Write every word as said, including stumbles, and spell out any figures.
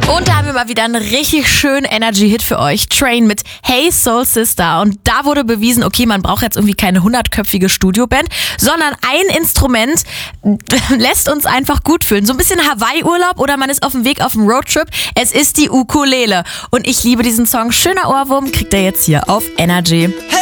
Und da haben wir mal wieder einen richtig schönen Energy-Hit für euch. Train mit Hey Soul Sister. Und da wurde bewiesen, okay, man braucht jetzt irgendwie keine hundertköpfige Studioband, sondern ein Instrument lässt uns einfach gut fühlen. So ein bisschen Hawaii-Urlaub oder man ist auf dem Weg auf einen Roadtrip. Es ist die Ukulele. Und ich liebe diesen Song. Schöner Ohrwurm kriegt er jetzt hier auf Energy.